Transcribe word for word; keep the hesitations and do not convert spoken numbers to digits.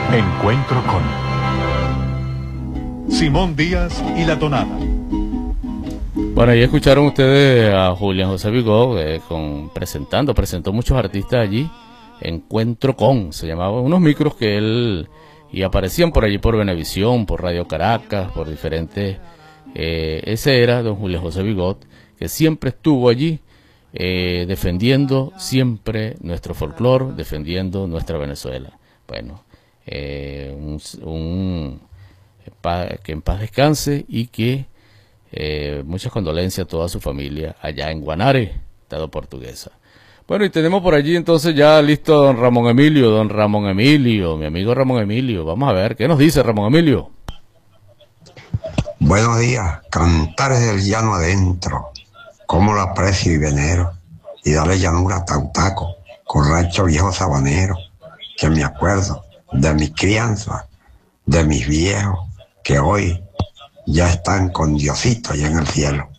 Encuentro con Simón Díaz y La Tonada. Bueno, ahí escucharon ustedes a Julián José Vigo eh, con, presentando, presentó muchos artistas allí. Encuentro con, se llamaban unos micros que él, y aparecían por allí por Venevisión, por Radio Caracas, por diferentes, eh, ese era don Julián José Vigo, que siempre estuvo allí, eh, defendiendo siempre nuestro folclore, defendiendo nuestra Venezuela. Bueno, eh, un, un que en paz descanse y que eh, muchas condolencias a toda su familia allá en Guanare, Estado Portuguesa. Bueno, y tenemos por allí entonces ya listo don Ramón Emilio, don Ramón Emilio, mi amigo Ramón Emilio. Vamos a ver, ¿qué nos dice Ramón Emilio? Buenos días, cantares del llano adentro, como lo aprecio y venero, y darle llanura a Tautaco, corracho viejo sabanero, que me acuerdo de mi crianza, de mis viejos, que hoy ya están con Diosito allá en el cielo.